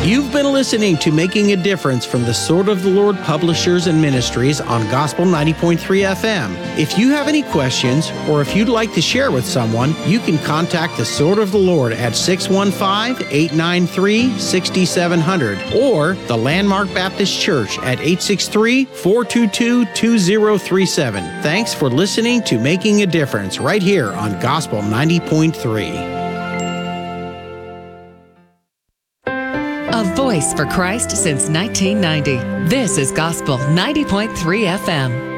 You've been listening to Making a Difference from the Sword of the Lord Publishers and Ministries on Gospel 90.3 FM. If you have any questions or if you'd like to share with someone, you can contact the Sword of the Lord at 615-893-6700 or the Landmark Baptist Church at 863-422-2037. Thanks for listening to Making a Difference right here on Gospel 90.3. A voice for Christ since 1990. This is Gospel 90.3 FM.